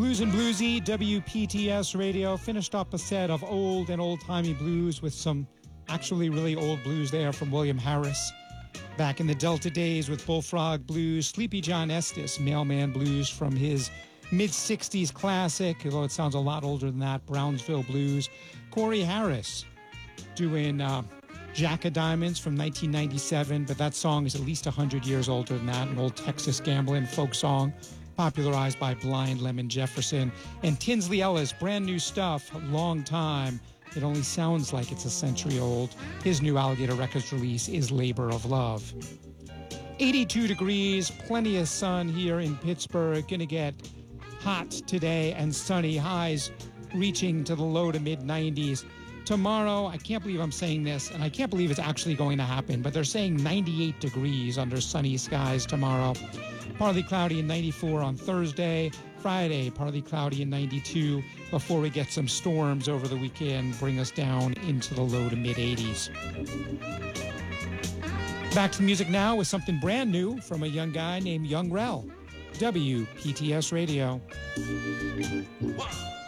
Blues and Bluesy, WPTS Radio, finished up a set of old and old-timey blues with some actually really old blues there from William Harris. Back in the Delta days with Bullfrog Blues, Sleepy John Estes, Mailman Blues from his mid-60s classic, although it sounds a lot older than that, Brownsville Blues. Corey Harris doing Jack of Diamonds from 1997, but that song is at least 100 years older than that, an old Texas gambling folk song popularized by Blind Lemon Jefferson. And Tinsley Ellis, brand new stuff, long time. It only sounds like it's a century old. His new Alligator Records release is Labor of Love. 82 degrees, plenty of sun here in Pittsburgh. Gonna get hot today and sunny, highs reaching to the low to mid 90s. Tomorrow, I can't believe I'm saying this, and I can't believe it's actually going to happen, but they're saying 98 degrees under sunny skies tomorrow. Partly cloudy and 94 on Thursday. Friday, partly cloudy and 92 before we get some storms over the weekend, bring us down into the low to mid 80s. Back to the music now with something brand new from a young guy named Young Rel. WPTS Radio. 1